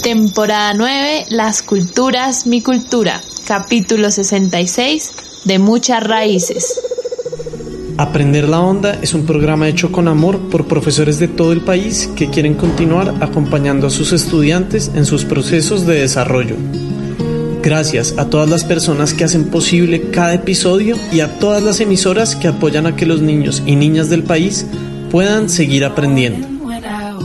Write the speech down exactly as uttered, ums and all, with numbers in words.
Temporada nueve, Las culturas, mi cultura. Capítulo sesenta y seis, de muchas raíces. Aprender la Onda es un programa hecho con amor por profesores de todo el país que quieren continuar acompañando a sus estudiantes en sus procesos de desarrollo. Gracias a todas las personas que hacen posible cada episodio y a todas las emisoras que apoyan a que los niños y niñas del país puedan seguir aprendiendo.